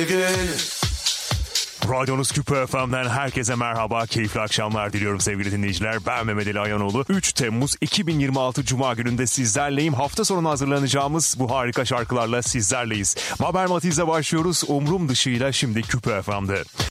Radyonuz Küpe FM'den herkese merhaba, keyifli akşamlar diliyorum sevgili dinleyiciler. Ben Mehmet Ali Ayanoğlu. 3 Temmuz 2026 Cuma gününde sizlerleyim. Hafta sonu hazırlanacağımız bu harika şarkılarla sizlerleyiz. Mabel Matiz'e başlıyoruz. Umrum dışıyla şimdi Küpe FM'de.